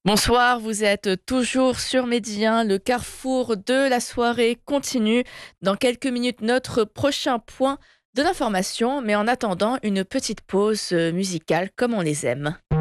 Bonsoir, vous êtes toujours sur Medi 1, le carrefour de la soirée continue. Dans quelques minutes, notre prochain point de l'information, mais en attendant, une petite pause musicale comme on les aime.